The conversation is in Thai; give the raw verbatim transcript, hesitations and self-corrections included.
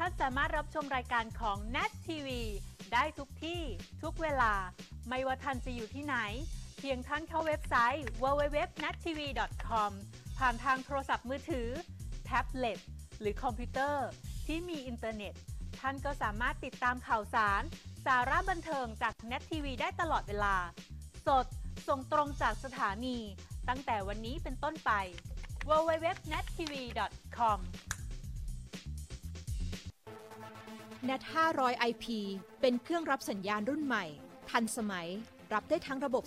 านสามารถรับชมรายการของ เน็ต ที วี ได้ทุกที่ทุกเวลาไม่ว่าท่านจะอยู่ที่ไหนเพียงท่านเข้าเว็บไซต์ ดับเบิลยู ดับเบิลยู ดับเบิลยู ดอท เน็ต ที วี ดอท คอม ผ่านทางโทรศัพท์มือถือแท็บเล็ตหรือคอมพิวเตอร์ที่มีอินเทอร์เน็ตท่านก็สามารถติดตามข่าวสารสาระบันเทิงจาก เน็ต ที วี ได้ตลอดเวลาสดส่งตรงจากสถานีตั้งแต่วันนี้เป็นต้นไป ดับเบิลยู ดับเบิลยู ดับเบิลยู ดอท เน็ต ที วี ดอท คอมเน็ต ห้าร้อย ไอ พี เป็นเครื่องรับสัญญาณรุ่นใหม่ทันสมัยรับได้ทั้งระบบ